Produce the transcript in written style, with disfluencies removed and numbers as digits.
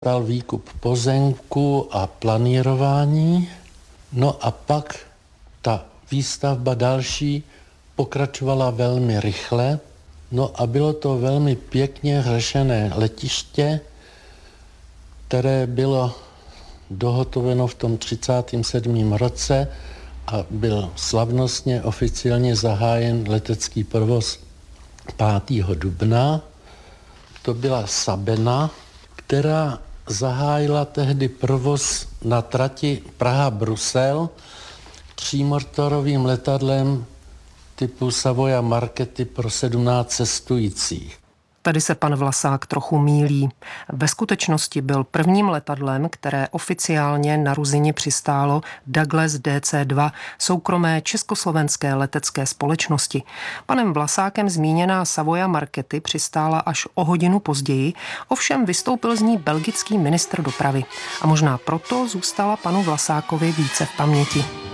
Dal výkup pozemku a planírování, no a pak ta výstavba další pokračovala velmi rychle, no a bylo to velmi pěkně řešené letiště, které bylo dohotoveno v tom 37. roce a byl slavnostně oficiálně zahájen letecký provoz 5. dubna. To byla Sabena, která zahájila tehdy provoz na trati Praha-Brusel třímotorovým letadlem typu Savoia Marchetti pro 17 cestujících. Tady se pan Vlasák trochu mýlí. Ve skutečnosti byl prvním letadlem, které oficiálně na Ruzyni přistálo Douglas DC-2, soukromé československé letecké společnosti. Panem Vlasákem zmíněná Savoia Marchetti přistála až o hodinu později, ovšem vystoupil z ní belgický ministr dopravy. A možná proto zůstala panu Vlasákovi více v paměti.